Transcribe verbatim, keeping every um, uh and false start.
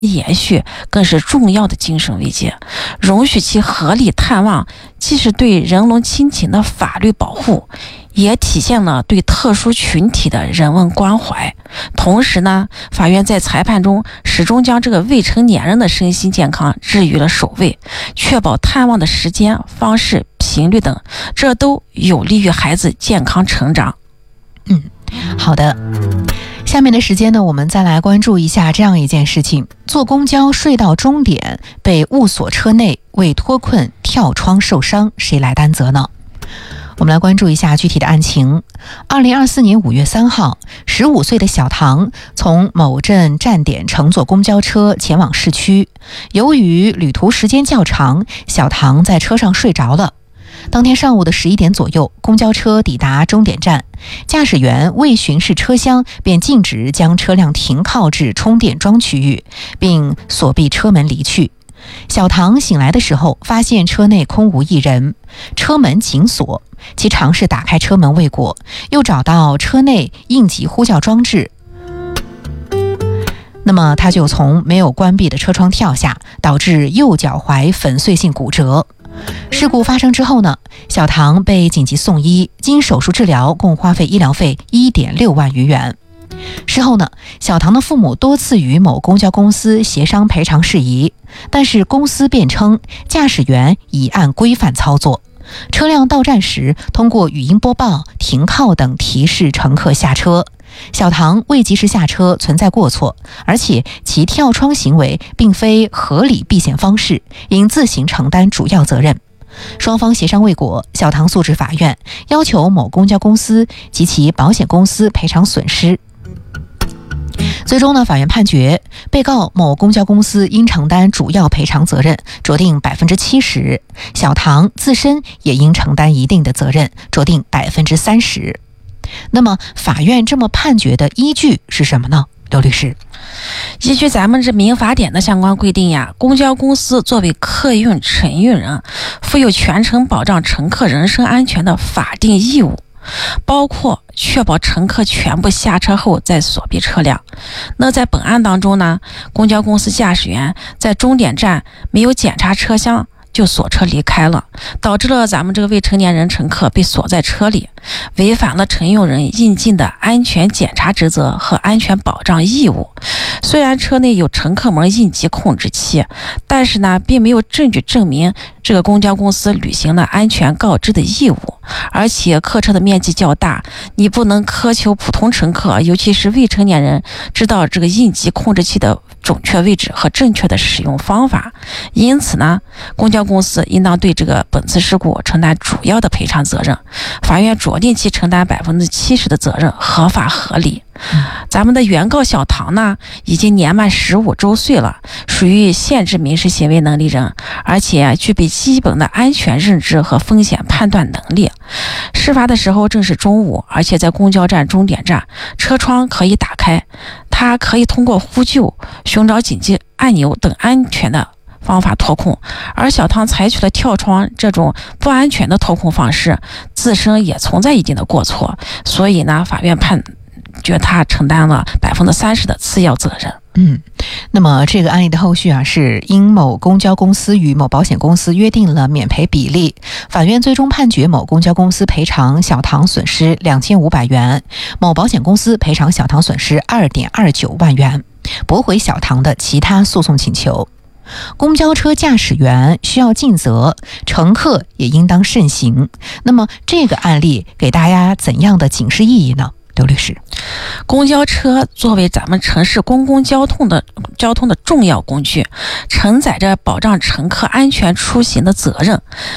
延续更是重要的精神慰藉，容许其合理探望，既是对人伦亲情的法律保护，也体现了对特殊群体的人文关怀。同时呢，法院在裁判中始终将这个未成年人的身心健康置于了首位，确保探望的时间、方式、频率等，这都有利于孩子健康成长。 嗯，好的。下面的时间呢，我们再来关注一下这样一件事情：坐公交睡到终点，被误锁车内，为脱困跳窗受伤，谁来担责呢？我们来关注一下具体的案情。二零二四年五月三号，十五岁的小唐从某镇站点乘坐公交车前往市区，由于旅途时间较长，小唐在车上睡着了。当天上午的十一点左右，公交车抵达终点站，驾驶员未巡视车厢，便径直将车辆停靠至充电桩区域，并锁闭车门离去。小唐醒来的时候，发现车内空无一人，车门紧锁，其尝试打开车门未果，又找到车内应急呼叫装置，那么他就从没有关闭的车窗跳下，导致右脚踝粉碎性骨折。事故发生之后呢，小唐被紧急送医，经手术治疗，共花费医疗费 一点六万余元。事后呢，小唐的父母多次与某公交公司协商赔偿事宜，但是公司辩称驾驶员已按规范操作，车辆到站时通过语音播报、停靠等提示乘客下车，小唐未及时下车存在过错，而且其跳窗行为并非合理避险方式，应自行承担主要责任。双方协商未果，小唐诉至法院，要求某公交公司及其保险公司赔偿损失。最终呢，法院判决被告某公交公司应承担主要赔偿责任，酌定百分之七十；小唐自身也应承担一定的责任，酌定百分之三十。那么，法院这么判决的依据是什么呢？刘律师， 依据咱们这民法典的相关规定呀，公交公司作为客运承运人，负有全程保障乘客人身安全的法定义务，包括确保乘客全部下车后再锁闭车辆。那在本案当中呢，公交公司驾驶员在终点站没有检查车厢就锁车离开了，导致了咱们这个未成年人乘客被锁在车里，违反了承运人应尽的安全检查职责和安全保障义务。虽然车内有乘客门应急控制器，但是呢，并没有证据证明这个公交公司履行了安全告知的义务，而且客车的面积较大，你不能苛求普通乘客，尤其是未成年人，知道这个应急控制器的准确位置和正确的使用方法。因此呢，公交公司应当对这个本次事故承担主要的赔偿责任，法院酌定其承担百分之七十的责任，合法合理。咱们的原告小唐呢，已经年满十五周岁了，属于限制民事行为能力人，而且具备基本的安全认知和风险判断能力。事发的时候正是中午，而且在公交站终点站，车窗可以打开，他可以通过呼救、寻找紧急按钮等安全的方法脱困，而小唐采取了跳窗这种不安全的脱困方式，自身也存在一定的过错，所以呢，法院判决他承担了百分之三十的次要责任。 嗯，那么这个案例的后续啊，是因某公交公司与某保险公司约定了免赔比例，法院最终判决某公交公司赔偿小唐损失两千五百元，某保险公司赔偿小唐损失二点二九万元，驳回小唐的其他诉讼请求。公交车驾驶员需要尽责，乘客也应当慎行。那么这个案例给大家怎样的警示意义呢？刘律师， 公交车作为咱们城市公共交通的交通的重要工具，承载着保障乘客安全出行的责任。